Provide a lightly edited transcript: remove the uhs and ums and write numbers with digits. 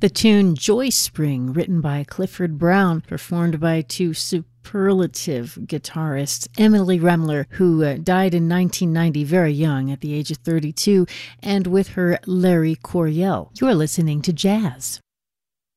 The tune Joy Spring, written by Clifford Brown, performed by two superlative guitarists, Emily Remler, who died in 1990 very young at the age of 32, and with her Larry Coryell. You're listening to Jazz.